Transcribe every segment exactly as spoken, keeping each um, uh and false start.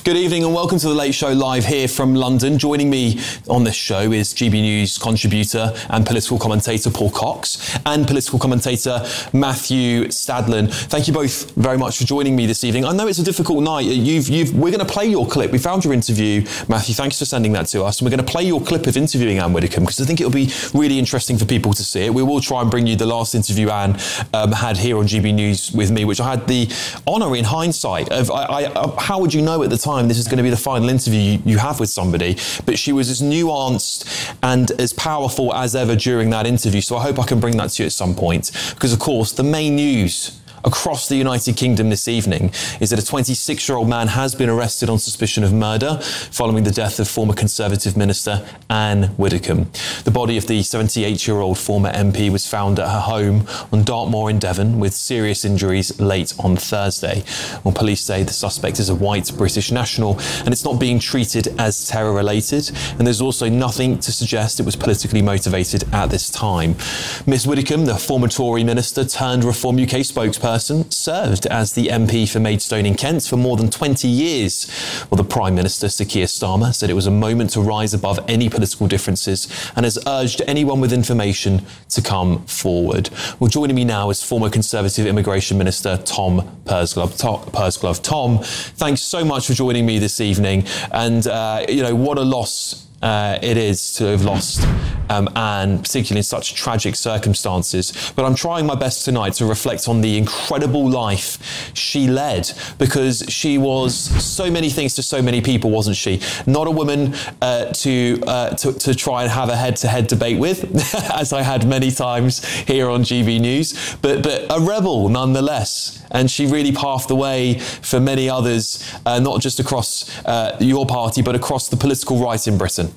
Good evening and welcome to The Late Show live here from London. Joining me on this show is G B News contributor and political commentator Paul Cox and political commentator Matthew Stadlen. Thank you both very much for joining me this evening. I know it's a difficult night. You've, you've, we're going to play your clip. We found your interview, Matthew. Thanks for sending that to us. And we're going to play your clip of interviewing Anne Widdecombe because I think it'll be really interesting for people to see it. We will try and bring you the last interview Anne um, had here on G B News with me, which I had the honour in hindsight of. I, I, uh, how would you know at the time this is going to be the final interview you, you have with somebody? But she was as nuanced and as powerful as ever during that interview. So I hope I can bring that to you at some point. Because, of course, the main news across the United Kingdom this evening is that a twenty-six-year-old man has been arrested on suspicion of murder following the death of former Conservative Minister Anne Widdecombe. The body of the seventy-eight-year-old former M P was found at her home on Dartmoor in Devon with serious injuries late on Thursday. Well, police say the suspect is a white British national and it's not being treated as terror-related, and there's also nothing to suggest it was politically motivated at this time. Miss Widdecombe, the former Tory minister turned Reform U K spokesperson, served as the M P for Maidstone in Kent for more than twenty years. Well, the Prime Minister, Sir Keir Starmer, said it was a moment to rise above any political differences and has urged anyone with information to come forward. Well, joining me now is former Conservative Immigration Minister Tom Pursglove. Tom, Pursglove. Tom, thanks so much for joining me this evening. And, uh, you know, what a loss Uh, it is to have lost um, Anne, particularly in such tragic circumstances. But I'm trying my best tonight to reflect on the incredible life she led, because she was so many things to so many people, wasn't she? Not a woman uh, to, uh, to to try and have a head-to-head debate with, as I had many times here on G B News, but but a rebel nonetheless. And she really paved the way for many others, uh, not just across uh, your party, but across the political right in Britain.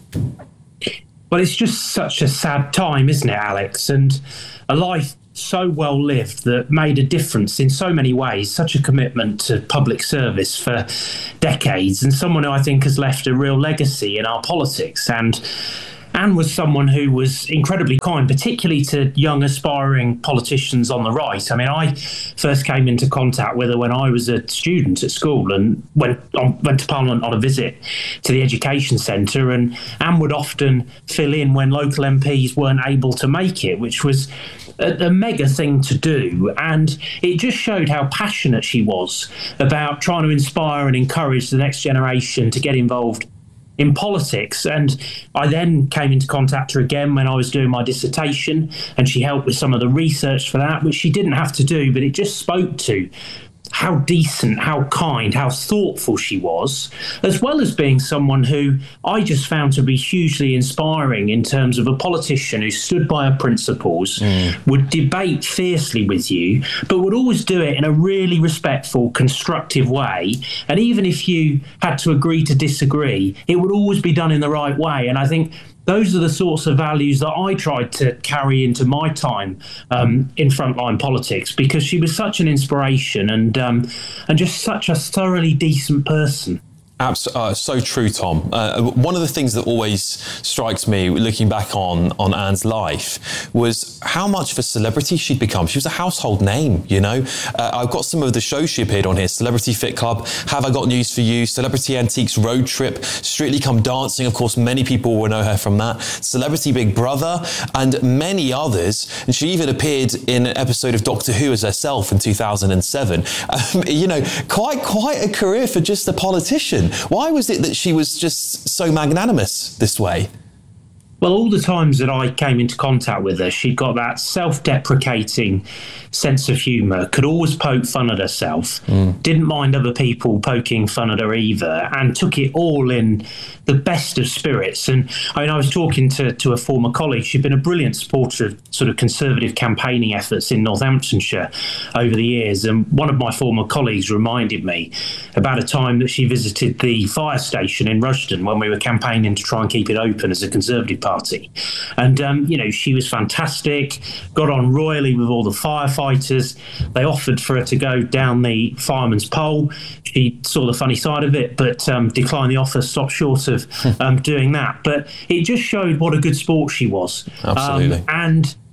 Well, it's just such a sad time, isn't it, Alex? And a life so well lived that made a difference in so many ways, such a commitment to public service for decades, and someone who I think has left a real legacy in our politics. And Anne was someone who was incredibly kind, particularly to young aspiring politicians on the right. I mean, I first came into contact with her when I was a student at school and went, on, went to Parliament on a visit to the Education Centre, and Anne would often fill in when local M Ps weren't able to make it, which was a, a mega thing to do. And it just showed how passionate she was about trying to inspire and encourage the next generation to get involved in politics. And I then came into contact her again when I was doing my dissertation, and she helped with some of the research for that, which she didn't have to do, but it just spoke to how decent, how kind, how thoughtful she was, as well as being someone who I just found to be hugely inspiring in terms of a politician who stood by her principles, mm. would debate fiercely with you, but would always do it in a really respectful, constructive way. And even if you had to agree to disagree, it would always be done in the right way. And I think those are the sorts of values that I tried to carry into my time um, in frontline politics, because she was such an inspiration and um, and just such a thoroughly decent person. Absolutely, uh, so true, Tom. Uh, one of the things that always strikes me, looking back on on Anne's life, was how much of a celebrity she'd become. She was a household name, you know. Uh, I've got some of the shows she appeared on here: Celebrity Fit Club, Have I Got News for You, Celebrity Antiques Road Trip, Strictly Come Dancing. Of course, many people will know her from that. Celebrity Big Brother, and many others. And she even appeared in an episode of Doctor Who as herself in two thousand seven. Um, you know, quite quite a career for just a politician. Why was it that she was just so magnanimous this way? Well, all the times that I came into contact with her, she got that self-deprecating sense of humour, could always poke fun at herself, mm. didn't mind other people poking fun at her either, and took it all in the best of spirits. And I mean, I was talking to, to a former colleague. She'd been a brilliant supporter of sort of conservative campaigning efforts in Northamptonshire over the years. And one of my former colleagues reminded me about a time that she visited the fire station in Rushden when we were campaigning to try and keep it open as a Conservative party. And, um, you know, she was fantastic, got on royally with all the firefighters. They offered for her to go down the fireman's pole. She saw the funny side of it, but um, declined the offer, stopped short of um, doing that. But it just showed what a good sport she was. Absolutely. Um, and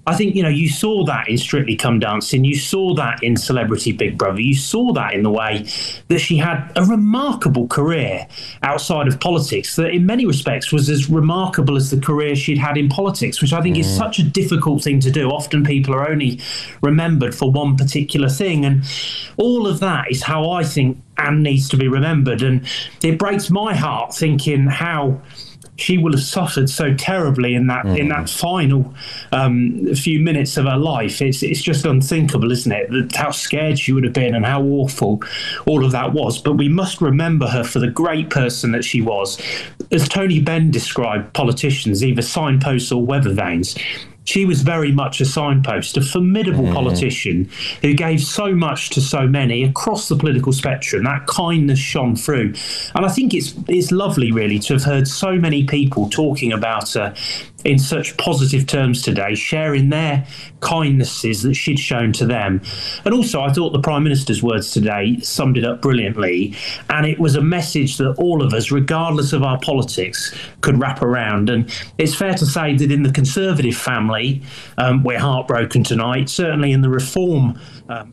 I think, you know, you saw that in Strictly Come Dancing. You saw that in Celebrity Big Brother. You saw that in the way that she had a remarkable career outside of politics that in many respects was as remarkable as the career she'd had in politics, which I think mm. is such a difficult thing to do. Often people are only remembered for one particular thing. And all of that is how I think Anne needs to be remembered. And it breaks my heart thinking how she will have suffered so terribly in that mm. in that final um, few minutes of her life. It's it's just unthinkable, isn't it? That how scared she would have been and how awful all of that was. But we must remember her for the great person that she was. As Tony Benn described politicians, either signposts or weather vanes. She was very much a signpost, a formidable mm. politician who gave so much to so many across the political spectrum. That kindness shone through. And I think it's it's lovely, really, to have heard so many people talking about her in such positive terms today, sharing their kindnesses that she'd shown to them. And also, I thought the Prime Minister's words today summed it up brilliantly. And it was a message that all of us, regardless of our politics, could wrap around. And it's fair to say that in the Conservative family, um, we're heartbroken tonight. Certainly in the Reform um,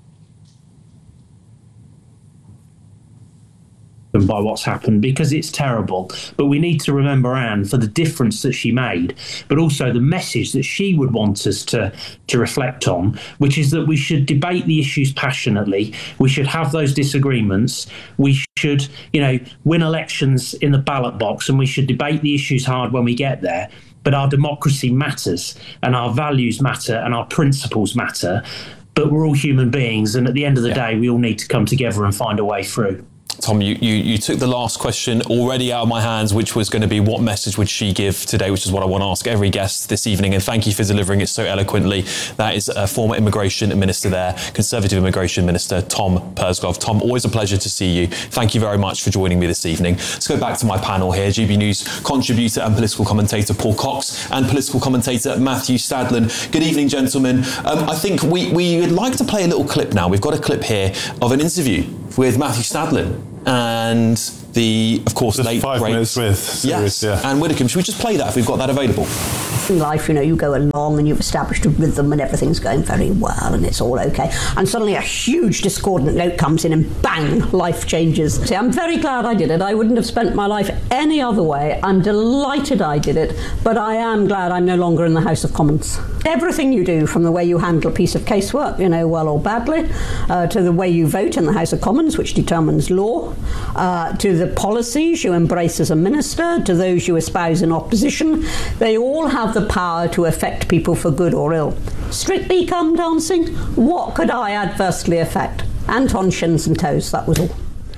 by what's happened, because it's terrible. But we need to remember Anne for the difference that she made, but also the message that she would want us to to reflect on, which is that we should debate the issues passionately. We should have those disagreements. We should, you know, win elections in the ballot box, and we should debate the issues hard when we get there. But our democracy matters, and our values matter, and our principles matter. But we're all human beings, and at the end of the yeah. day, we all need to come together and find a way through. Tom, you, you, you took the last question already out of my hands, which was going to be what message would she give today, which is what I want to ask every guest this evening. And thank you for delivering it so eloquently. That is a former immigration minister there, Conservative Immigration Minister Tom Pursglove. Tom, always a pleasure to see you. Thank you very much for joining me this evening. Let's go back to my panel here. G B News contributor and political commentator Paul Cox and political commentator Matthew Stadlen. Good evening, gentlemen. Um, I think we, we would like to play a little clip now. We've got a clip here of an interview with Matthew Stadlen and the, of course, Just late five great minutes with series, yes, yeah. Anne Widdecombe. Should we just play that if we've got that available? In life, you know, you go along and you've established a rhythm and everything's going very well and it's all okay. And suddenly a huge discordant note comes in and bang, life changes. See, I'm very glad I did it. I wouldn't have spent my life any other way. I'm delighted I did it, but I am glad I'm no longer in the House of Commons. Everything you do, from the way you handle a piece of casework, you know, well or badly, uh, to the way you vote in the House of Commons, which determines law, uh, to the policies you embrace as a minister, to those you espouse in opposition, they all have the power to affect people for good or ill. Strictly Come Dancing, what could I adversely affect? Anton Shins and Toes, that was all.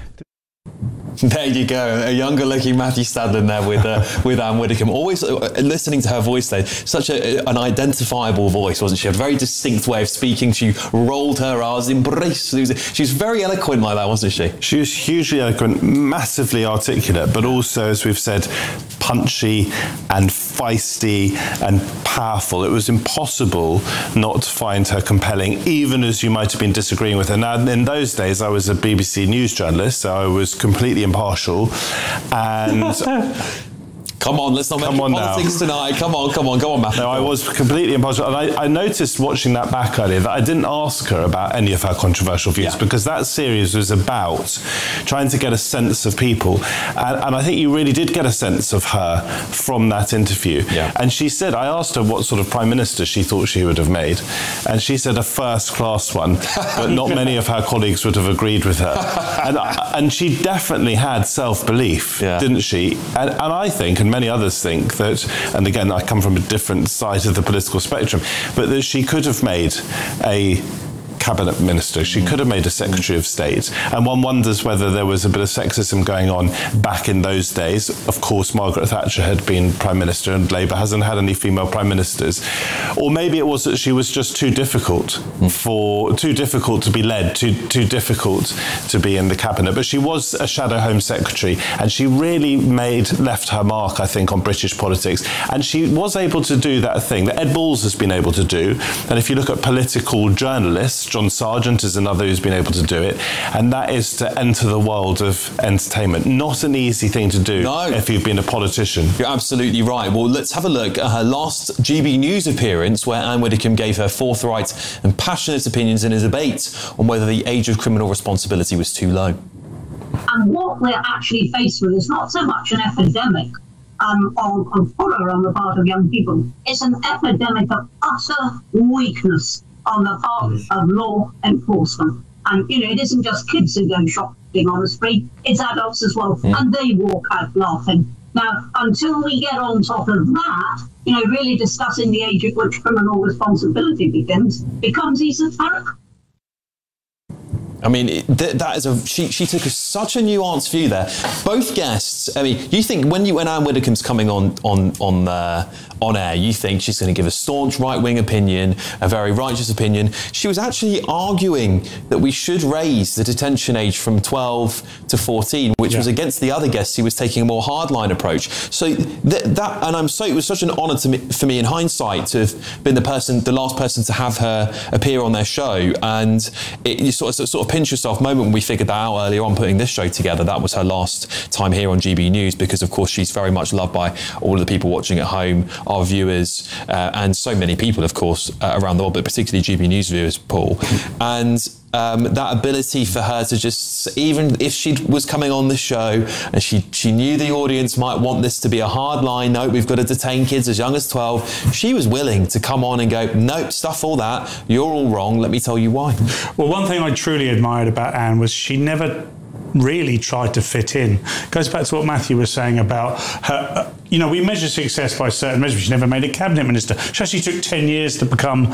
There you go, a younger looking Matthew Stadlen there with uh, with Anne Widdecombe. Always uh, listening to her voice there, such a, an identifiable voice, wasn't she? A very distinct way of speaking. She rolled her R's, embraced. She was very eloquent like that, wasn't she? She was hugely eloquent, massively articulate, but also, as we've said, punchy and feisty and powerful. It was impossible not to find her compelling, even as you might have been disagreeing with her. Now, in those days, I was a B B C News journalist, so I was completely impartial, and come on, let's not make politics now. tonight. Come on, come on, go on, Matthew. No, I was completely impartial, and I, I noticed watching that back earlier that I didn't ask her about any of her controversial views, yeah. because that series was about trying to get a sense of people, and, and I think you really did get a sense of her from that interview. Yeah. And she said, I asked her what sort of Prime Minister she thought she would have made, and she said a first-class one, but not many of her colleagues would have agreed with her. And, and she definitely had self-belief, yeah. didn't she? And, and I think, and many others think that, and again, I come from a different side of the political spectrum, but that she could have made a cabinet minister. She could have made a Secretary of State. And one wonders whether there was a bit of sexism going on back in those days. Of course, Margaret Thatcher had been Prime Minister and Labour hasn't had any female Prime Ministers. Or maybe it was that she was just too difficult for, too difficult to be led, too, too difficult to be in the cabinet. But she was a shadow Home Secretary, and she really made, left her mark, I think, on British politics. And she was able to do that thing that Ed Balls has been able to do. And if you look at political journalists, John Sargent is another who's been able to do it, and that is to enter the world of entertainment. Not an easy thing to do no. if you've been a politician. You're absolutely right. Well, let's have a look at her last G B News appearance, where Anne Widdecombe gave her forthright and passionate opinions in a debate on whether the age of criminal responsibility was too low. And what we're actually faced with is not so much an epidemic um, of, of horror on the part of young people. It's an epidemic of utter weakness on the part of law enforcement. And, you know, it isn't just kids who go shopping on the street, it's adults as well. Mm. And they walk out laughing. Now, until we get on top of that, you know, really discussing the age at which criminal responsibility begins becomes esoteric. I mean, th- that is a she. She took a, such a nuanced view there. Both guests. I mean, you think when you when Anne Widdecombe's coming on on on uh, on air, you think she's going to give a staunch right wing opinion, a very righteous opinion. She was actually arguing that we should raise the detention age from twelve to fourteen, which yeah. was against the other guests who was taking a more hardline approach. So th- that, and I'm so it was such an honour to me, for me in hindsight to have been the person, the last person to have her appear on their show, and it, you sort of sort of pinch yourself moment when we figured that out earlier on putting this show together. That was her last time here on G B News, because of course she's very much loved by all of the people watching at home, our viewers, uh, and so many people of course uh, around the world, but particularly G B News viewers, Paul. And um, that ability for her to just, even if she was coming on the show and she she knew the audience might want this to be a hard line, no, we've got to detain kids as young as twelve, she was willing to come on and go, nope, stuff all that, you're all wrong, let me tell you why. Well, one thing I truly admired about Anne was she never really tried to fit in. It goes back to what Matthew was saying about her. Uh, you know, we measure success by certain measures. She never made a cabinet minister. She actually took ten years to become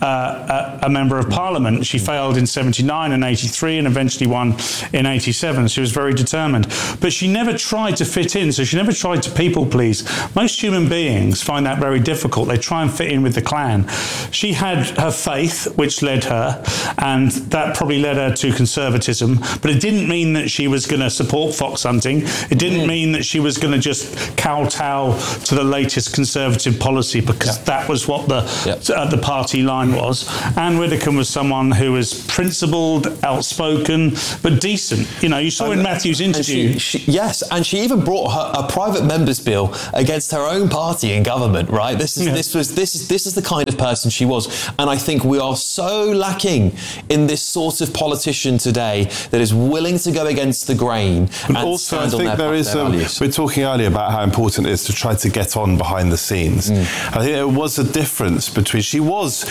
uh, a, a member of parliament. She failed in seventy-nine and eighty-three and eventually won in eighty-seven. She was very determined. But she never tried to fit in, so she never tried to people please. Most human beings find that very difficult. They try and fit in with the clan. She had her faith, which led her, and that probably led her to conservatism. But it didn't mean that she was going to support fox hunting. It didn't mean that she was going to just kowtow to the latest conservative policy, because yeah. that was what the yeah. uh, the party line was. Anne Widdecombe was someone who was principled, outspoken, but decent. You know, you saw um, in Matthew's interview. And she, she, yes, and she even brought her a private members bill against her own party in government. Right? This is yeah. this was this is this is the kind of person she was, and I think we are so lacking in this sort of politician today that is willing to go against the grain. But and also, I stand think on their, there is. their Um, we we're talking earlier about how important it is to try to get on behind the scenes. Mm. I think there was a difference between. She was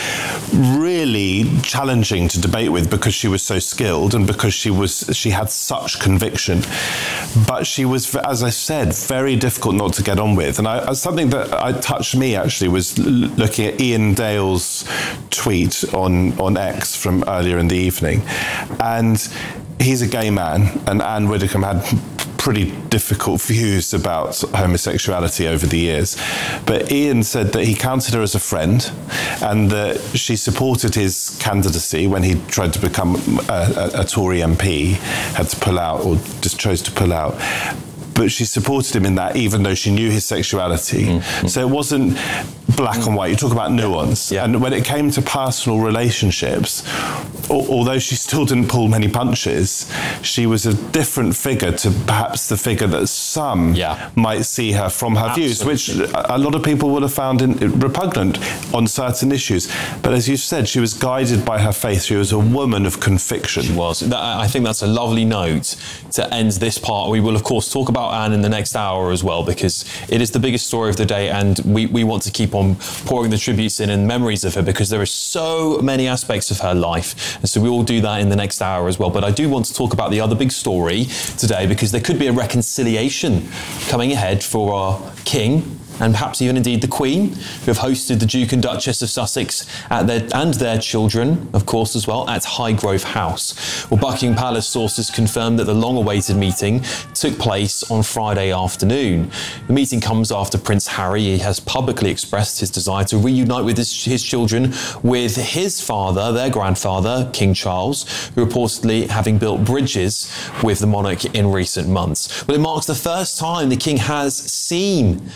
really challenging to debate with because she was so skilled and because she was she had such conviction. But she was, as I said, very difficult not to get on with. And I, something that I, touched me actually was l- looking at Ian Dale's tweet on on X from earlier in the evening, and he's a gay man, and Anne Widdecombe had pretty difficult views about homosexuality over the years. But Ian said that he counted her as a friend and that she supported his candidacy when he tried to become a, a, a Tory M P, had to pull out or just chose to pull out. But she supported him in that, even though she knew his sexuality. Mm-hmm. So it wasn't black and white. You talk about nuance. Yeah. And when it came to personal relationships, al- although she still didn't pull many punches, she was a different figure to perhaps the figure that some yeah. might see her from her Absolutely. views, which a lot of people would have found in, repugnant on certain issues. But as you said, she was guided by her faith. She was a woman of conviction. She was. I think that's a lovely note to end this part. We will, of course, talk about Anne in the next hour as well, because it is the biggest story of the day, and we, we want to keep on pouring the tributes in and memories of her, because there are so many aspects of her life, and so we will do that in the next hour as well. But I do want to talk about the other big story today, because there could be a reconciliation coming ahead for our king and perhaps even indeed the Queen, who have hosted the Duke and Duchess of Sussex at their, and their children, of course, as well, at Highgrove House. Well, Buckingham Palace sources confirmed that the long-awaited meeting took place on Friday afternoon. The meeting comes after Prince Harry he has publicly expressed his desire to reunite with his, his children with his father, their grandfather, King Charles, who reportedly having built bridges with the monarch in recent months. Well, it marks the first time the King has seen Prince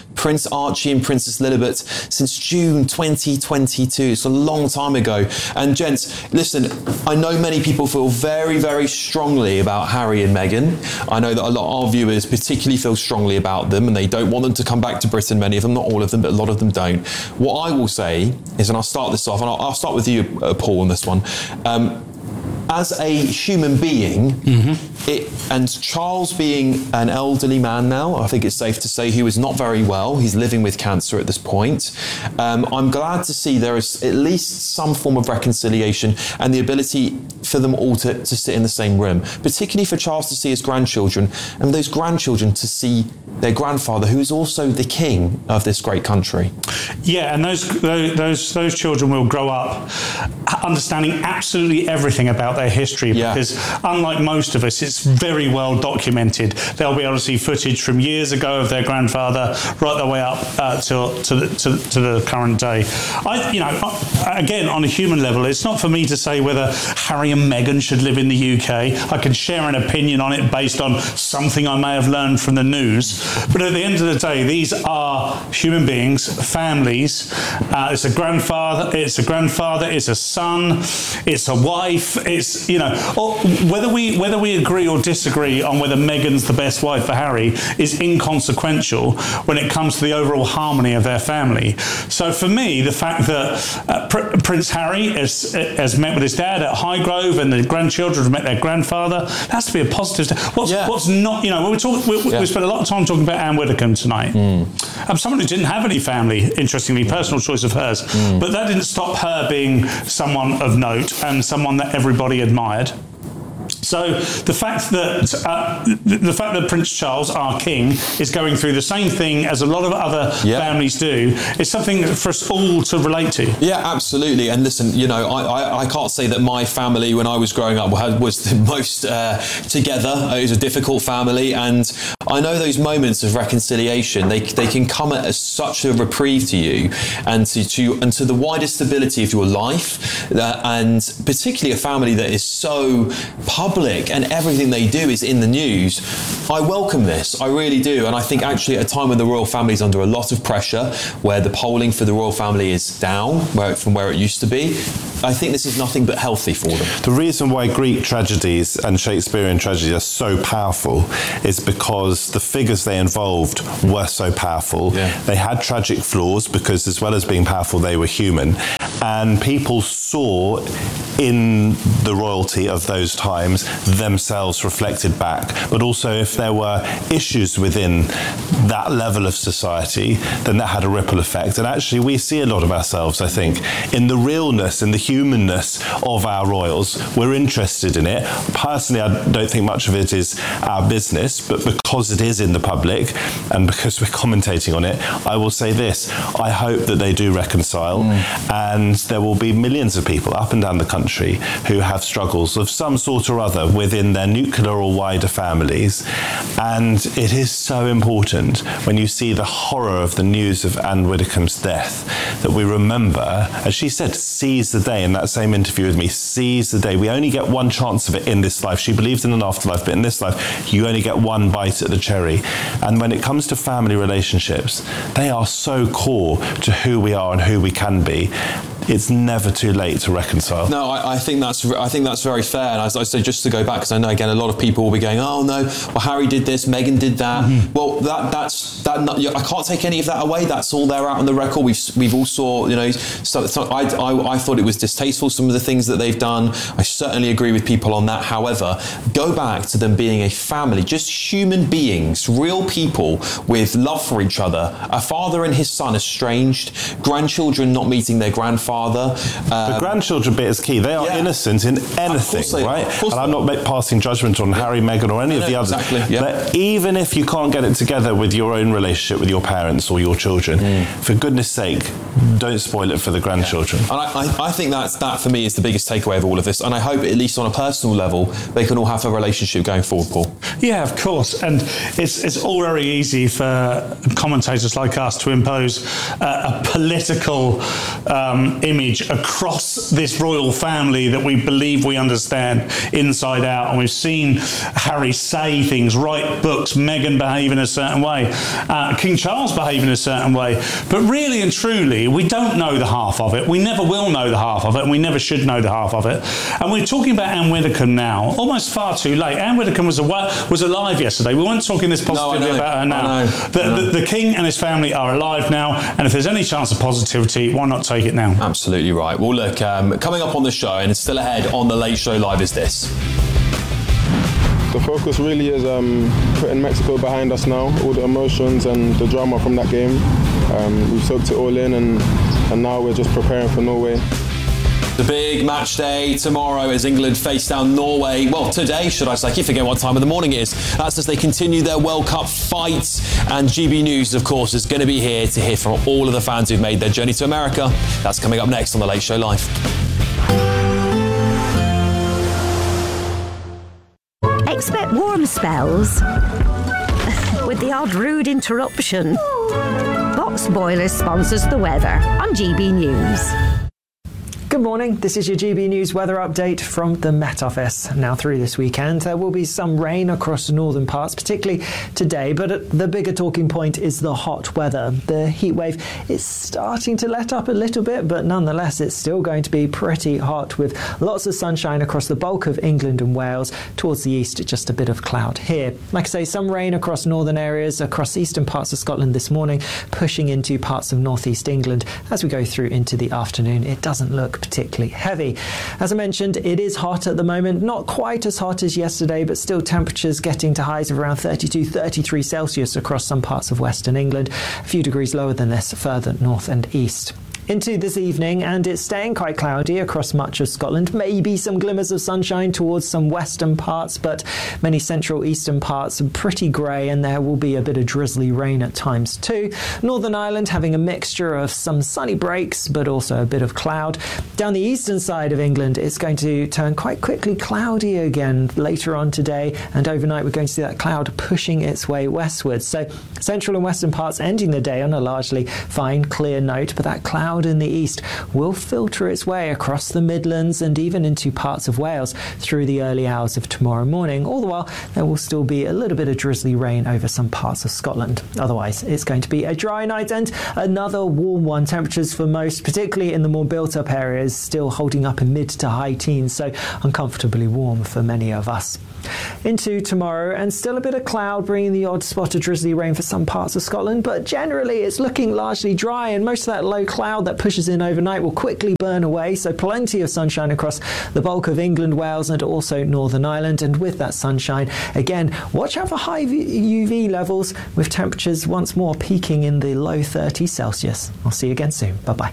Archie and Princess Lilibet since June twenty twenty-two. It's a long time ago. And gents, listen, I know many people feel very, very strongly about Harry and Meghan. I know that a lot of our viewers particularly feel strongly about them and they don't want them to come back to Britain. Many of them, not all of them, but a lot of them don't. What I will say is, and I'll start this off, and I'll, I'll start with you, uh, Paul, on this one. Um, As a human being, mm-hmm. it, and Charles being an elderly man now, I think it's safe to say he was not very well. He's living with cancer at this point. Um, I'm glad to see there is at least some form of reconciliation and the ability for them all to, to sit in the same room, particularly for Charles to see his grandchildren and those grandchildren to see their grandfather, who is also the king of this great country. Yeah, and those those those children will grow up understanding absolutely everything about their history, yeah. because unlike most of us, it's very well documented. They'll be able to see footage from years ago of their grandfather right the way up uh, to to the, to, to the current day. I, you know, again, on a human level, it's not for me to say whether Harry and Meghan should live in the U K. I can share an opinion on it based on something I may have learned from the news. But at the end of the day, these are human beings, families. Uh, it's a grandfather, it's a grandfather, it's a son, it's a wife, it's, you know, or whether we whether we agree or disagree on whether Meghan's the best wife for Harry is inconsequential when it comes to the overall harmony of their family. So for me, the fact that uh, Pr- Prince Harry has, has met with his dad at Highgrove and the grandchildren have met their grandfather, that has to be a positive. What's, yeah. what's not, you know, we, talk, we, yeah. we spent a lot of time talking about Anne Widdecombe tonight. Mm. Um, someone who didn't have any family, interestingly, personal choice of hers, mm. but that didn't stop her being someone of note and someone that everybody admired. So the fact that uh, the fact that Prince Charles, our king, is going through the same thing as a lot of other yeah. families do is something for us all to relate to. Yeah, absolutely. And listen, you know, I, I, I can't say that my family, when I was growing up, was the most uh, together. It was a difficult family, and I know those moments of reconciliation, they they can come at such a reprieve to you and to, to and to the wider stability of your life, uh, and particularly a family that is so public and everything they do is in the news. I welcome this, I really do. And I think actually at a time when the royal family is under a lot of pressure, where the polling for the royal family is down where, from where it used to be, I think this is nothing but healthy for them. The reason why Greek tragedies and Shakespearean tragedies are so powerful is because the figures they involved were so powerful. Yeah. They had tragic flaws because as well as being powerful, they were human. And people saw in the royalty of those times themselves reflected back. But also if there were issues within that level of society, then that had a ripple effect. And actually we see a lot of ourselves, I think, in the realness, in the humanness of our royals. We're interested in it. Personally, I don't think much of it is our business, but because it is in the public and because we're commentating on it, I will say this. I hope that they do reconcile, mm. and there will be millions of people up and down the country who have struggles of some sort or other within their nuclear or wider families. And it is so important when you see the horror of the news of Anne Widdecombe's death that we remember, as she said, seize the day in that same interview with me, seize the day. We only get one chance of it in this life. She believed in an afterlife, but in this life, you only get one bite at the cherry. And when it comes to family relationships, they are so core to who we are and who we can be. It's never too late to reconcile. No, I, I think that's I think that's very fair. And as I say, just to go back, because I know again a lot of people will be going, "Oh no, well Harry did this, Meghan did that." Mm-hmm. Well, that that's that. I can't take any of that away. That's all there out on the record. We've we've all saw, you know. So, so I, I I thought it was distasteful, some of the things that they've done. I certainly agree with people on that. However, go back to them being a family, just human beings, real people with love for each other. A father and his son estranged, grandchildren not meeting their grandfather. Um, the grandchildren bit is key. They are yeah. innocent in anything, they, right? And I'm not passing judgment on yeah. Harry, Meghan, or any no, of the no, others. Exactly. Yeah. But even if you can't get it together with your own relationship with your parents or your children, mm. for goodness sake, don't spoil it for the grandchildren. Yeah. And I, I, I think that's that for me is the biggest takeaway of all of this. And I hope, at least on a personal level, they can all have a relationship going forward, Paul. Yeah, of course. And it's it's all very easy for commentators like us to impose uh, a political um, image across this royal family that we believe we understand inside out. And we've seen Harry say things, write books, Meghan behave in a certain way, uh, King Charles behave in a certain way. But really and truly, we don't know the half of it. We never will know the half of it, and we never should know the half of it. And we're talking about Anne Widdecombe now, almost far too late. Anne Widdecombe was, a, was alive yesterday. We weren't talking this positively no, about her now. The, the, the King and his family are alive now, and if there's any chance of positivity, why not take it now? Absolutely right. Well, look, um, coming up on the show, and it's still ahead on the Late Show Live, is this. The focus really is um, putting Mexico behind us now, all the emotions and the drama from that game. Um, we've soaked it all in, and, and now we're just preparing for Norway. The big match day tomorrow as England face down Norway. Well, today, should I say. I keep forgetting what time of the morning it is. That's as they continue their World Cup fight. And G B News, of course, is going to be here to hear from all of the fans who've made their journey to America. That's coming up next on The Late Show Live. Expect warm spells with the odd rude interruption. Box Boilers sponsors the weather on G B News. Good morning, this is your G B News weather update from the Met Office. Now through this weekend there will be some rain across the northern parts, particularly today, but the bigger talking point is the hot weather. The heat wave is starting to let up a little bit, but nonetheless it's still going to be pretty hot with lots of sunshine across the bulk of England and Wales. Towards the east, just a bit of cloud here. Like I say, some rain across northern areas, across eastern parts of Scotland this morning, pushing into parts of northeast England as we go through into the afternoon. It doesn't look particularly heavy. As I mentioned, it is hot at the moment, not quite as hot as yesterday, but still temperatures getting to highs of around thirty-two, thirty-three Celsius across some parts of western England, a few degrees lower than this further north and east. Into this evening, and it's staying quite cloudy across much of Scotland. Maybe some glimmers of sunshine towards some western parts, but many central eastern parts are pretty grey, and there will be a bit of drizzly rain at times too. Northern Ireland having a mixture of some sunny breaks, but also a bit of cloud. Down the eastern side of England, it's going to turn quite quickly cloudy again later on today, and overnight we're going to see that cloud pushing its way westwards. So central and western parts ending the day on a largely fine, clear note, but that cloud in the east will filter its way across the Midlands and even into parts of Wales through the early hours of tomorrow morning. All the while, there will still be a little bit of drizzly rain over some parts of Scotland. Otherwise, it's going to be a dry night and another warm one. Temperatures for most, particularly in the more built-up areas, still holding up in mid to high teens, so uncomfortably warm for many of us. Into tomorrow, and still a bit of cloud, bringing the odd spot of drizzly rain for some parts of Scotland, but generally it's looking largely dry, and most of that low cloud that pushes in overnight will quickly burn away, so plenty of sunshine across the bulk of England, Wales and also Northern Ireland. And with that sunshine, again, watch out for high U V levels, with temperatures once more peaking in the low thirties Celsius. I'll see you again soon. Bye-bye.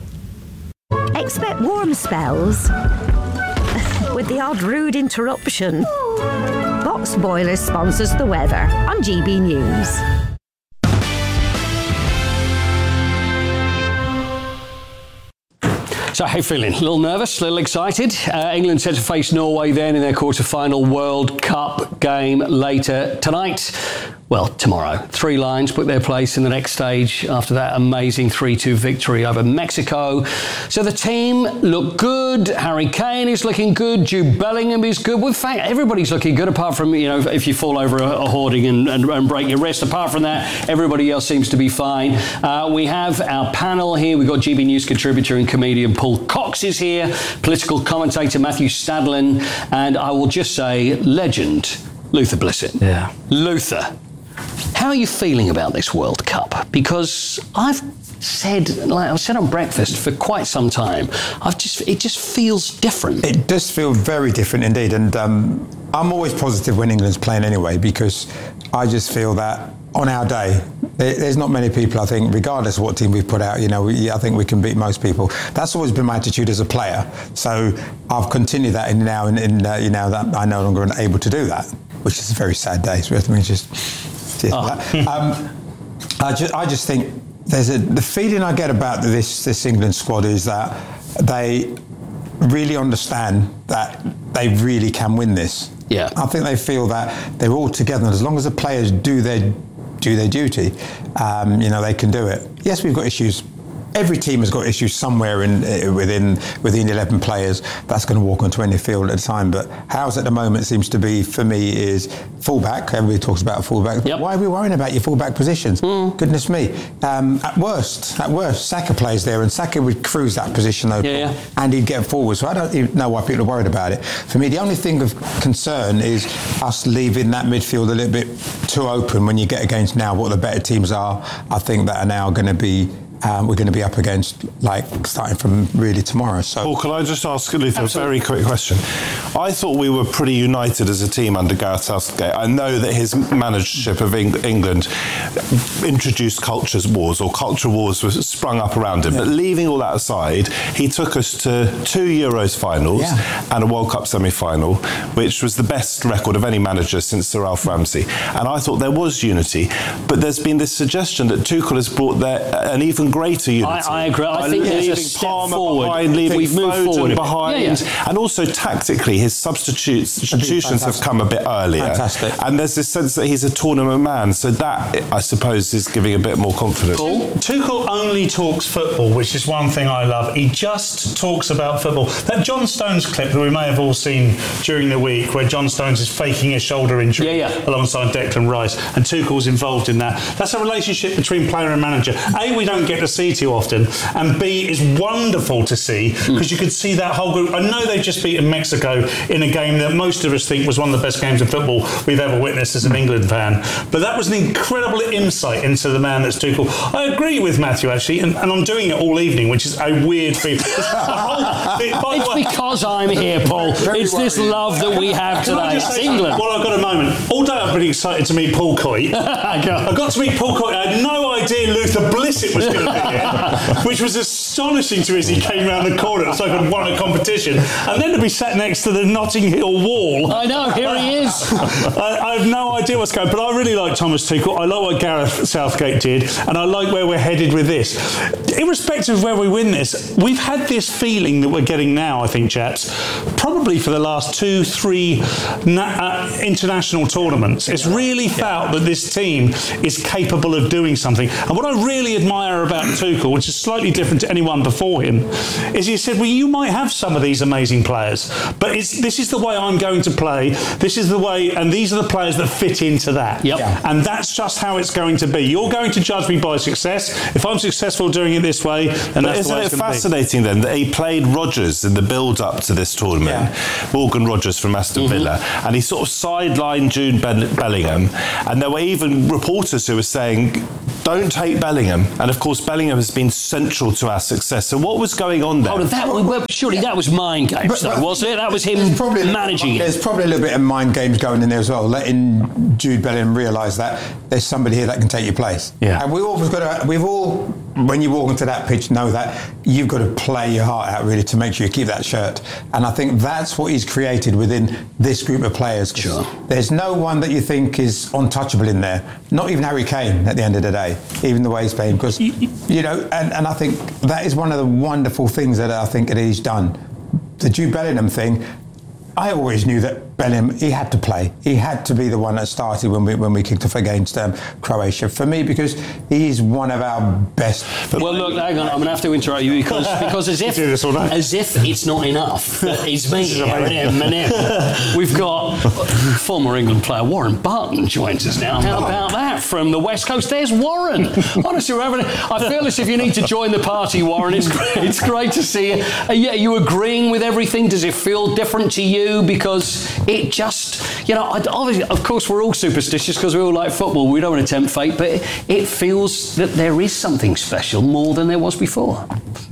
Expect warm spells with the odd rude interruption. Box Boilers sponsors the weather on G B News. So how you feeling? A little nervous, a little excited? Uh, England set to face Norway then in their quarter-final World Cup game later tonight. Well, tomorrow. Three Lions book their place in the next stage after that amazing three two victory over Mexico. So the team look good. Harry Kane is looking good. Jude Bellingham is good. Well, in fact, everybody's looking good apart from, you know, if you fall over a, a hoarding and, and, and break your wrist. Apart from that, everybody else seems to be fine. Uh, we have our panel here. We've got G B News contributor and comedian Paul Cox is here, political commentator Matthew Stadlen, and I will just say legend Luther Blissett. Yeah. Luther, how are you feeling about this World Cup? Because I've said, like I've said on breakfast for quite some time, I've just it just feels different. It does feel very different indeed, and um, I'm always positive when England's playing anyway, because I just feel that on our day, there's not many people, I think, regardless of what team we've put out, you know, we, I think we can beat most people. That's always been my attitude as a player. So I've continued that in now, in, in uh, you know, that I'm no longer able to do that, which is a very sad day. So let me just. Oh. um, I just, I just think there's a the feeling I get about this this England squad is that they really understand that they really can win this. Yeah, I think they feel that they're all together, and as long as the players do their do their duty, um, you know, they can do it. Yes, we've got issues. every team has got issues somewhere in uh, within within eleven players that's going to walk onto any field at a time. But Howes at the moment seems to be, for me, is fullback. Everybody talks about fullback. Yep. Why are we worrying about your fullback positions? Mm. Goodness me. Um, at worst, at worst, Saka plays there, and Saka would cruise that position though, yeah, yeah. and he'd get forward. So I don't even know why people are worried about it. For me, the only thing of concern is us leaving that midfield a little bit too open when you get against now what the better teams are. I think that are now going to be. Um, we're going to be up against, like, starting from really tomorrow. So, Paul, can I just ask Luther a very quick question? I thought we were pretty united as a team under Gareth Southgate. I know that his managership of Eng- England introduced culture wars, or culture wars were sprung up around him. Yeah. But leaving all that aside, he took us to two Euros finals yeah. and a World Cup semi-final, which was the best record of any manager since Sir Ralph Ramsey. And I thought there was unity. But there's been this suggestion that Tuchel has brought there an even greater unity. I, I agree. I think there's a step Palmer forward. Behind, leaving We've moved Foden forward behind, yeah, yeah. and also tactically, his substitutes, substitutions have come a bit earlier. Fantastic. And there's this sense that he's a tournament man. So that, I suppose, is giving a bit more confidence. Paul? Tuchel only talks football, which is one thing I love. He just talks about football. That John Stones clip that we may have all seen during the week, where John Stones is faking a shoulder injury yeah, yeah. alongside Declan Rice, and Tuchel's involved in that. That's a relationship between player and manager. A, we don't get to see too often, and B, is wonderful to see, because mm. you could see that whole group. I know they've just beaten Mexico in a game that most of us think was one of the best games of football we've ever witnessed as an England fan. But that was an incredible insight into the man that's Tuchel. I agree with Matthew, actually, and, and I'm doing it all evening, which is a weird thing. It's, it's way, because I'm here, Paul. It's this love that we have today. It's England. Well, I've got a moment. All day I've been excited to meet Paul Coyte. I got to meet Paul Coyte. I had no idea Luther Blissett was going to be here, which was astonishing to me as he came round the corner. It's like I'd won a competition. And then to be sat next to the Notting Hill wall. I know, here he is. I, I have no idea what's going on, but I really like Thomas Tuchel. I like what Gareth Southgate did, and I like where we're headed with this. Irrespective of where we win this, we've had this feeling that we're getting now, I think, chaps, probably for the last two, three na- uh, international tournaments. It's really felt that this team is capable of doing something. And what I really admire about Tuchel, which is slightly different to anyone before him, is he said, well, you might have some of these amazing players, but it's, this is the way I'm going to play. This is the way, and these are the players that fit into that. Yep. Yeah. And that's just how it's going to be. You're going to judge me by success. If I'm successful doing it this way, then but that's the way isn't it's it going fascinating to be. then that he played Rodgers in the build-up to this tournament, yeah. Morgan Rodgers from Aston mm-hmm. Villa, and he sort of sidelined Jude Bellingham, and there were even reporters who were saying, don't take Bellingham. And of course, Bellingham has been central to our success. So what was going on there? Oh, that, well, surely that was mind games, but, though, wasn't it? That was him probably managing it. There's probably a little bit of mind games going in there as well, letting Jude Bellingham realise that there's somebody here that can take your place. Yeah. And we all got to, we've all, when you walk into that pitch, know that you've got to play your heart out really to make sure you keep that shirt. And I think that's what he's created within this group of players. Sure. There's no one that you think is untouchable in there. Not even Harry Kane at the end of the day, even the way he's playing. Because, you know, and, and I think that is one of the wonderful things that I think that he's done. The Jude Bellingham thing, I always knew that Bellingham, he had to play. He had to be the one that started when we when we kicked off against um, Croatia. For me, because he's one of our best. Well, look, hang on, I'm going to have to interrupt you because because as if as if it's not enough. It's me here and him and him. We've got former England player Warren Barton joins us now. How about that from the West Coast? There's Warren. Honestly, we're having. I feel as if you need to join the party, Warren. It's great, it's great to see you. Uh, yeah, you agreeing with everything? Does it feel different to you? Because it just, you know, obviously, of course, we're all superstitious because we all like football. We don't want to tempt fate, but it, it feels that there is something special more than there was before.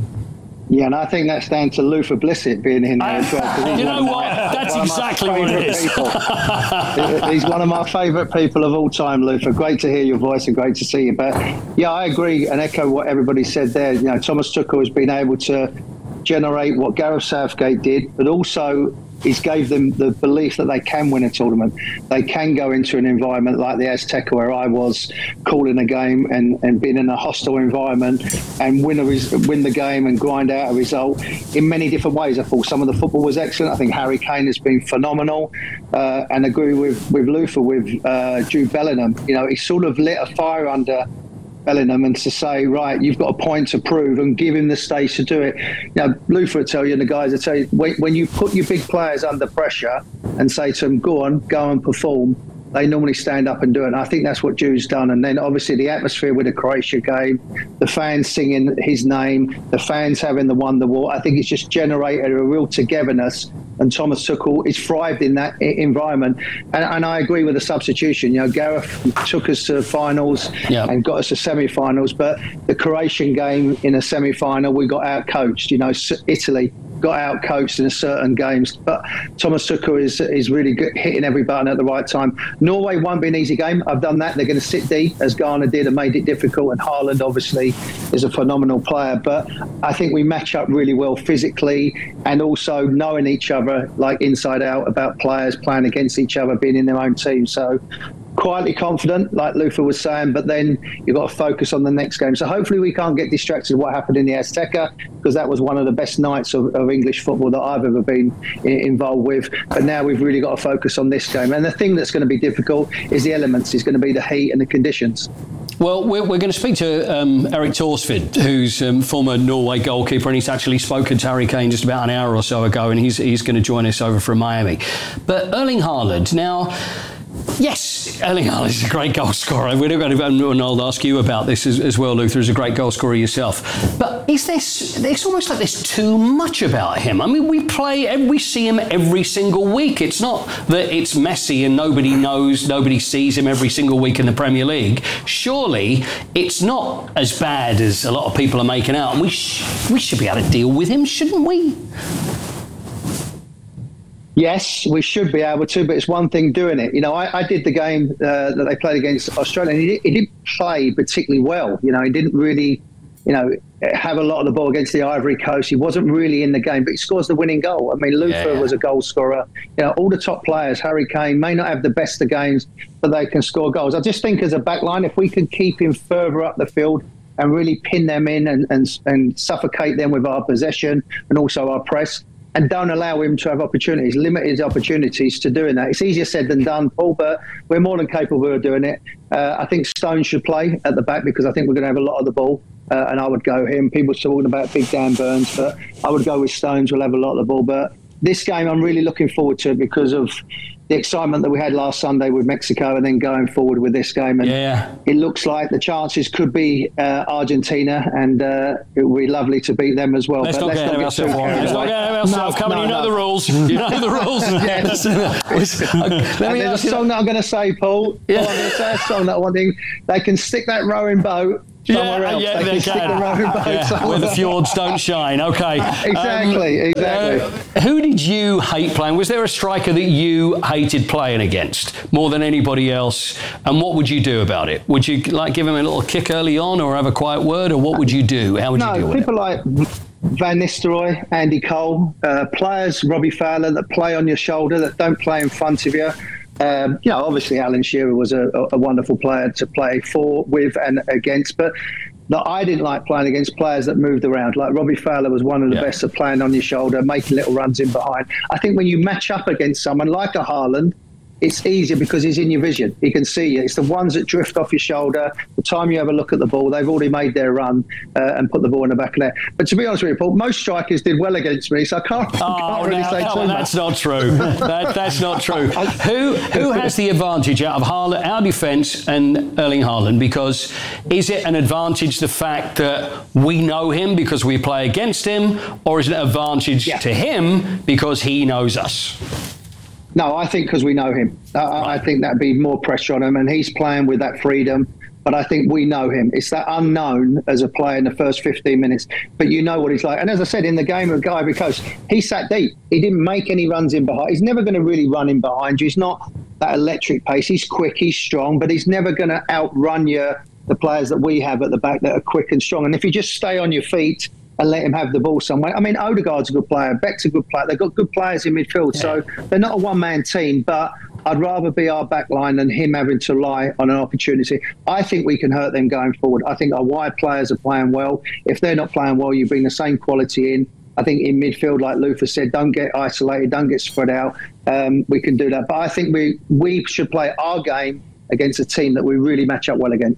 Yeah, and I think that's down to Luther Blissett being in there as well. You know what? That's exactly what it is. He's one of my favourite people of all time, Luther. Great to hear your voice and great to see you. But yeah, I agree and echo what everybody said there. You know, Thomas Tuchel has been able to generate what Gareth Southgate did, but also he's gave them the belief that they can win a tournament. They can go into an environment like the Azteca where I was, calling a game and, and being in a hostile environment and win a win the game and grind out a result in many different ways. I thought some of the football was excellent. I think Harry Kane has been phenomenal, uh, and agree with, with Luther with uh, Jude Bellingham. You know, he sort of lit a fire under Bellingham and to say, right, you've got a point to prove and give him the stage to do it. You know, Luther will tell you and the guys will tell you, when, when you put your big players under pressure and say to them, go on, go and perform, they normally stand up and do it. And I think that's what Jude's done. And then obviously the atmosphere with the Croatia game, the fans singing his name, the fans having the Wonderwall, I think it's just generated a real togetherness. And Thomas Tuchel is thrived in that environment. And, and I agree with the substitution. You know, Gareth took us to finals yep. and got us to semi-finals. But the Croatian game in a semi-final, we got out-coached. You know, Italy got out-coached in certain games. But Thomas Tuchel is is really good, hitting every button at the right time. Norway won't be an easy game. I've done that. They're going to sit deep, as Ghana did, and made it difficult. And Haaland, obviously, is a phenomenal player. But I think we match up really well physically and also knowing each other, like inside out, about players playing against each other, being in their own team. So quietly confident, like Luther was saying, but then you've got to focus on the next game. So hopefully we can't get distracted with what happened in the Azteca, because that was one of the best nights of, of English football that I've ever been involved with. But now we've really got to focus on this game. And the thing that's going to be difficult is the elements. It's going to be the heat and the conditions. Well, we're, we're going to speak to um, Erik Thorsfield, who's um, former Norway goalkeeper, and he's actually spoken to Harry Kane just about an hour or so ago, and he's he's going to join us over from Miami. But Erling Haaland, now, yes, Erling Haaland is a great goal scorer. We're going to, and I'll ask you about this as, as well, Luther, as a great goal scorer yourself. But is this, it's almost like there's too much about him. I mean, we play, we see him every single week. It's not that it's Messi and nobody knows, nobody sees him every single week in the Premier League. Surely it's not as bad as a lot of people are making out, and we, sh- we should be able to deal with him, shouldn't we? Yes, we should be able to, but it's one thing doing it. You know, I, I did the game uh, that they played against Australia, and he, he didn't play particularly well. You know, he didn't really, you know, have a lot of the ball against the Ivory Coast. He wasn't really in the game, but he scores the winning goal. I mean, Luther yeah. was a goal scorer. You know, all the top players, Harry Kane, may not have the best of games, but they can score goals. I just think as a back line, if we can keep him further up the field and really pin them in and, and, and suffocate them with our possession and also our press, and don't allow him to have opportunities, limit his opportunities to doing that. It's easier said than done, Paul, but we're more than capable of doing it. Uh, I think Stones should play at the back because I think we're going to have a lot of the ball, uh, and I would go him. People are talking about Big Dan Burns, but I would go with Stones. We'll have a lot of the ball. But this game I'm really looking forward to because of the excitement that we had last Sunday with Mexico and then going forward with this game. And yeah. it looks like the chances could be uh, Argentina, and uh, it would be lovely to beat them as well. Let's but not let's get not ourselves. get Let's not get ourselves. Come on, you know no. the rules. You know the rules. Let me There's a song that I'm going to say, Paul. Yeah. Paul I'm going to say a song that I want to. They can stick that rowing boat somewhere yeah, else. Yeah, they, they can, stick can. the rowing boat yeah. somewhere Where the else. fjords don't shine. Okay. Exactly, um, exactly. Uh, who did you hate playing? Was there a striker that you hated playing against more than anybody else? And what would you do about it? Would you like give him a little kick early on, or have a quiet word, or what would you do? How would no, you deal with people it? like Van Nistelrooy, Andy Cole, uh, players, Robbie Fowler, that play on your shoulder, that don't play in front of you. Um, you know, obviously Alan Shearer was a, a wonderful player to play for, with and against, but that I didn't like playing against players that moved around. Like Robbie Fowler was one of the yeah. best at playing on your shoulder, making little runs in behind. I think when you match up against someone like a Haaland, it's easier because he's in your vision. He can see you. It's the ones that drift off your shoulder. The time you have a look at the ball, they've already made their run uh, and put the ball in the back of there. But to be honest with you, Paul, most strikers did well against me, so I can't, oh, can't really now, say no, too much. That's not true. that, that's not true. who who has the advantage out of Haaland, our defence and Erling Haaland? Because is it an advantage the fact that we know him because we play against him, or is it an advantage yeah. to him because he knows us? No, I think because we know him. I, right. I think that'd be more pressure on him, and he's playing with that freedom. But I think we know him. It's that unknown as a player in the first fifteen minutes. But you know what he's like. And as I said, in the game of Ivory Coast, he sat deep. He didn't make any runs in behind. He's never going to really run in behind you. He's not that electric pace. He's quick, he's strong, but he's never going to outrun you, the players that we have at the back that are quick and strong. And if you just stay on your feet and let him have the ball somewhere. I mean, Odegaard's a good player. Beck's a good player. They've got good players in midfield. Yeah. So they're not a one-man team, but I'd rather be our back line than him having to rely on an opportunity. I think we can hurt them going forward. I think our wide players are playing well. If they're not playing well, you bring the same quality in. I think in midfield, like Luther said, don't get isolated, don't get spread out. Um, we can do that. But I think we, we should play our game against a team that we really match up well against.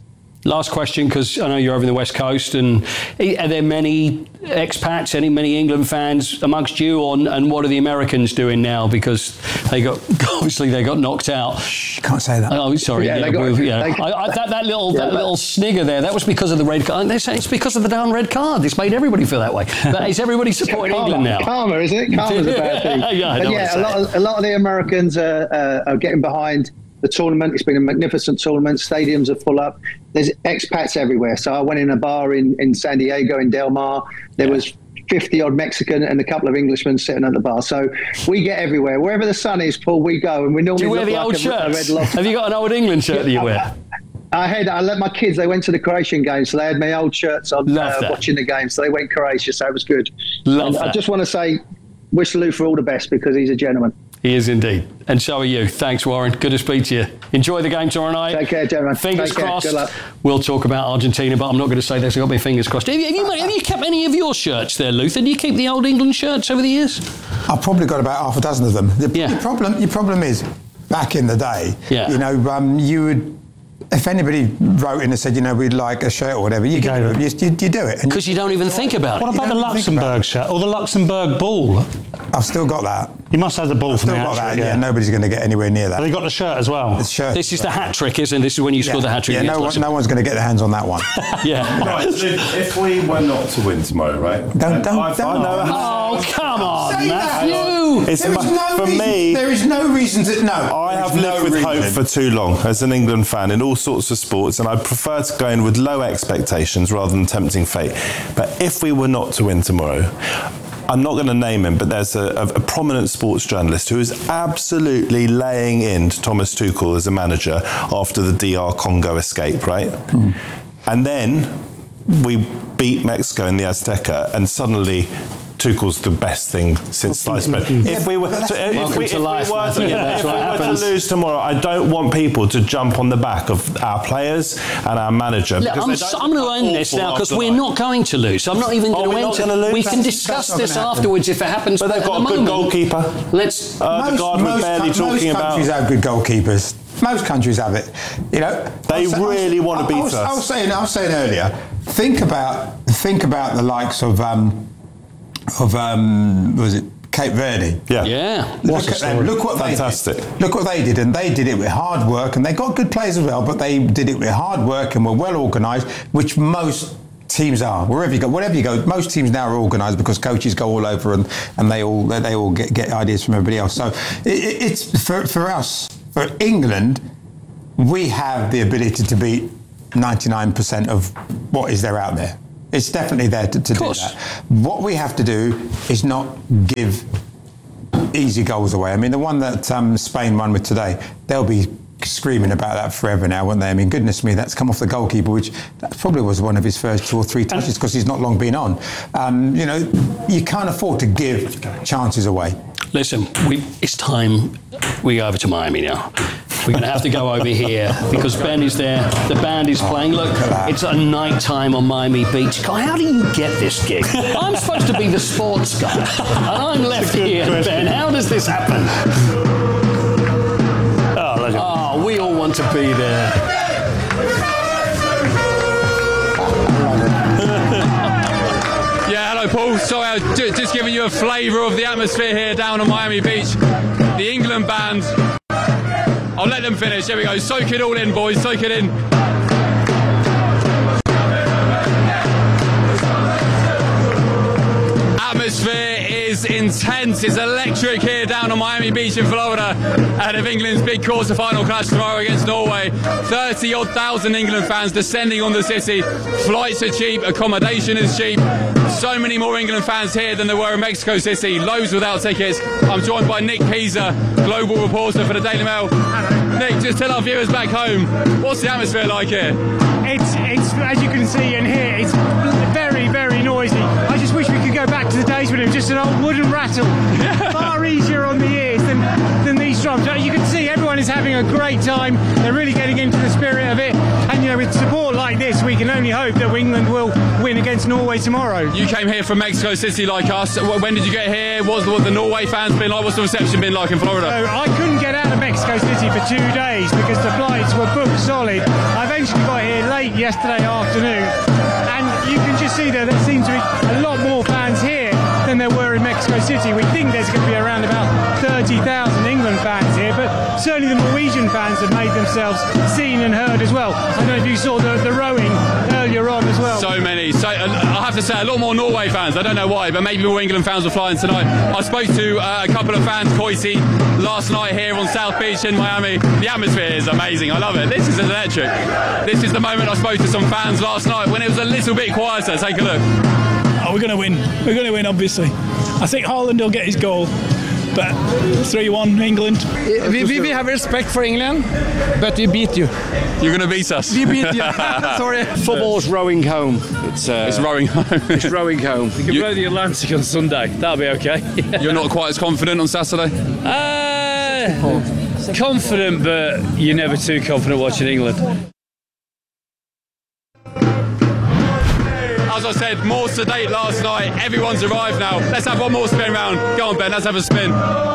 Last question, because I know you're over in the West Coast, and are there many expats, any many England fans amongst you, on, and what are the Americans doing now? Because they got obviously they got knocked out. Shh, can't say that. Oh, sorry. Yeah, yeah, they got, with, yeah. they, I, I, that, that little yeah, that but, little snigger there, that was because of the red card. They say it's because of the darn red card. It's made everybody feel that way. But is everybody supporting karma, England now? Karma, is it? Karma's a bad thing. yeah, I but know yeah, a lot, of, a lot of the Americans are, uh, are getting behind the tournament. It's been a magnificent tournament. Stadiums are full up. There's expats everywhere. So I went in a bar in, in San Diego, in Del Mar. There was fifty odd Mexican and a couple of Englishmen sitting at the bar. So we get everywhere. Wherever the sun is, Paul, we go. And we normally Do you wear look the like old a, shirts? a red lobster. Have you got an old England shirt that you wear? I had. I let my kids. They went to the Croatian game, so they had my old shirts on uh, watching the game. So they went Croatia, so it was good. Love and that. I just want to say, wish Lou for all the best because he's a gentleman. He is indeed. And so are you. Thanks, Warren. Good to speak to you. Enjoy the game tomorrow night. Take care, gentlemen. Fingers Take care. crossed. Good luck. We'll talk about Argentina, but I'm not going to say this. I've got my fingers crossed. Have you, have, you, have you kept any of your shirts there, Luther? Do you keep the old England shirts over the years? I've probably got about half a dozen of them. The, yeah. your problem, your problem is, back in the day, yeah. you know, um, you would... If anybody wrote in and said, you know, we'd like a shirt or whatever, you, get it. You, you, you do it. Because you don't even think about it. What about the Luxembourg shirt or the Luxembourg ball? I've still got that. You must have the ball I've from still the got hat that, trick, yeah. yeah. Nobody's going to get anywhere near that. Have you got the shirt as well? The shirt. This is the hat trick, isn't it? This is when you score yeah. the hat trick. Yeah, no, one, no one's going to get their hands on that one. yeah. Right, so if we were not to win tomorrow, right? Don't, don't, I've, don't. I know Oh, come on, Say that. Matthew. It's There is my- no for reason, me, there is no reason to no. I there have is lived no with reason. hope for too long as an England fan in all sorts of sports, and I prefer to go in with low expectations rather than tempting fate. But if we were not to win tomorrow, I'm not going to name him, but there's a, a, a prominent sports journalist who is absolutely laying into Thomas Tuchel as a manager after the D R Congo escape, right? Mm. And then we beat Mexico in the Azteca, and suddenly Tuchel's the best thing since sliced bread. If we were to, if we, if we were, to, yeah, if we were to lose tomorrow, I don't want people to jump on the back of our players and our manager. Look, I'm, so, I'm going to end this now because we're not going to lose. So I'm not even going to enter. Lose? We can That's, discuss that's this afterwards if it happens. But they've got a good goalkeeper. Let's. Uh, the guard we're barely most talking about. countries have good goalkeepers. Most countries have it. You know, they was, really was, want to beat I was, us. I was saying, I was saying earlier. Think about, think about the likes of, um, of, um, was it Cape Verde? Yeah, yeah. Look at them. Look what Fantastic. they did. Look what they did, and they did it with hard work, and they got good players as well. But they did it with hard work and were well organised, which most teams are. Wherever you go, whatever you go, most teams now are organised because coaches go all over and, and they all they all get, get ideas from everybody else. So it, it's for for us, for England, we have the ability to beat ninety-nine percent of what is there out there. It's definitely there to, to do that. What we have to do is not give easy goals away. I mean, the one that um, Spain won with today, they'll be screaming about that forever now, won't they? I mean, goodness me, that's come off the goalkeeper, which that probably was one of his first two or three touches because he's not long been on. Um, you know, you can't afford to give chances away. Listen, we, it's time we go over to Miami now. We're going to have to go over here because Ben is there. The band is playing. Look, it's a night time on Miami Beach. God, how do you get this gig? I'm supposed to be the sports guy, and I'm left here, Ben. How does this happen? Oh, oh, we all want to be there. Yeah, hello, Paul. Sorry, I was just giving you a flavour of the atmosphere here down on Miami Beach. The England band. I'll let them finish. Here we go. Soak it all in, boys. Soak it in. Atmosphere is intense. It's electric here down on Miami Beach in Florida ahead of England's big quarter-final clash tomorrow against Norway. thirty odd thousand England fans descending on the city. Flights are cheap. Accommodation is cheap. So many more England fans here than there were in Mexico City. Loads without tickets. I'm joined by Nick Pisa, global reporter for the Daily Mail. Nick, just tell our viewers back home, what's the atmosphere like here? It's, it's as you can see and hear, it's very, very noisy. I just wish we could go back to the days when it was just an old wooden rattle. Far easier on the ears than, than these drums. You can see everyone is having a great time. They're really getting into the spirit of it. And, you know, with support like this, we can only hope that England will win against Norway tomorrow. You came here from Mexico City like us. When did you get here? What's what the Norway fans been like? What's the reception been like in Florida? So I couldn't get out of Mexico City for two days because the flights were booked solid. I eventually got here late yesterday afternoon, and you can just see that there seem to be a lot more fans here than there were in Mexico City. We think there's going to be around about thirty thousand England fans here, but certainly the Norwegian fans have made themselves seen and heard as well. I don't know if you saw the, the rowing earlier on as well. So many. So uh, I have to say, a lot more Norway fans. I don't know why, but maybe more England fans were flying tonight. I spoke to uh, a couple of fans, Koisi, last night here on South Beach in Miami. The atmosphere is amazing. I love it. This is electric. This is the moment I spoke to some fans last night when it was a little bit quieter. Take a look. Oh, we're going to win. We're going to win, obviously. I think Haaland will get his goal, but three one England. We, we, we have respect for England, but we beat you. You're going to beat us. We beat you. Sorry. Football's rowing home. It's, uh, it's rowing home. It's rowing home. You can you, row the Atlantic on Sunday. That'll be okay. You're not quite as confident on Saturday? Uh, confident, but you're never too confident watching England. As I said, more sedate last night. Everyone's arrived now. Let's have one more spin round. Go on, Ben. Let's have a spin.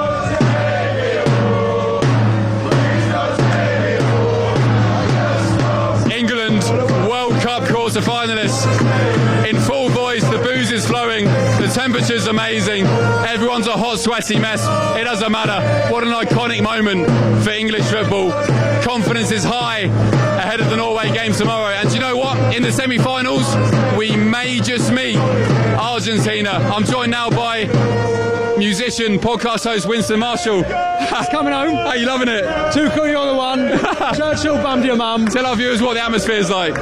England World Cup quarter-finalists. In full voice, the booze is flowing. The temperature's amazing. Everyone's a hot, sweaty mess. It doesn't matter. What an iconic moment for English football. Confidence is high ahead of the Norway game tomorrow. And do you know what? In the semi-finals, we may just meet Argentina. I'm joined now by musician, podcast host Winston Marshall. It's coming home. Are you loving it? Tuchel, you're the one. Churchill bummed your mum. Tell our viewers what the atmosphere is like.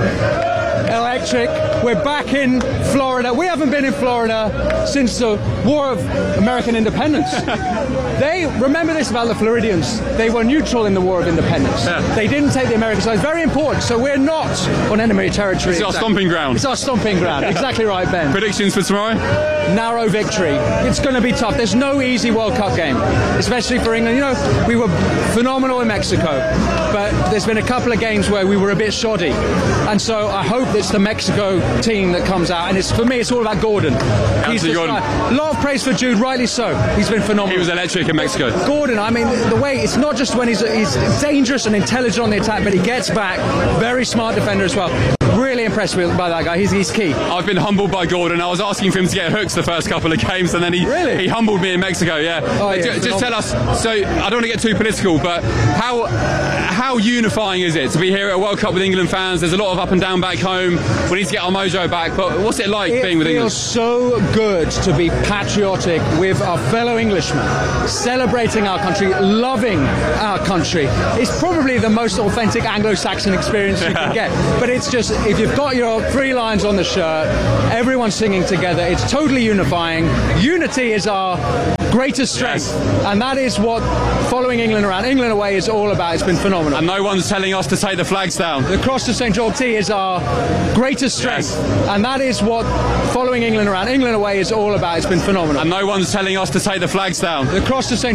Electric. We're back in Florida. We haven't been in Florida since the War of American Independence. They remember this about the Floridians. They were neutral in the War of Independence. Yeah. They didn't take the American side. It's very important. So we're not on enemy territory. It's exactly. Our stomping ground. It's our stomping ground. Exactly right, Ben. Predictions for tomorrow? Narrow victory. It's going to be tough. There's no easy World Cup game, especially for England. You know, we were phenomenal in Mexico, but there's been a couple of games where we were a bit shoddy. And so I hope it's the Mexico team that comes out. And it's for me, it's all about Gordon. He's Anthony Gordon. A lot of praise for Jude, rightly so. He's been phenomenal. He was electric in Mexico. Gordon, I mean, the way, it's not just when he's, he's dangerous and intelligent on the attack, but he gets back. Very smart defender as well. Really impressed with, by that guy. He's, he's key. I've been humbled by Gordon. I was asking for him to get hooks the first couple of games, and then he really? he humbled me in Mexico. Yeah. Oh, yeah just, just tell us. So I don't want to get too political, but how how unifying is it to be here at a World Cup with England fans? There's a lot of up and down back home. We need to get our mojo back. But what's it like it being with England? It feels so good to be patriotic with our fellow Englishmen, celebrating our country, loving our country. It's probably the most authentic Anglo-Saxon experience you can get. But it's just, if you've got your three lines on the shirt, everyone's singing together. It's totally unifying. Unity is our greatest strength, yes. And that is what following England around, England away, is all about. It's been phenomenal. And no one's telling us to take the flags down. The cross to Saint George is our greatest strength, yes. And that is what following England around, England away, is all about. It's been phenomenal. And no one's telling us to take the flags down. The cross to Saint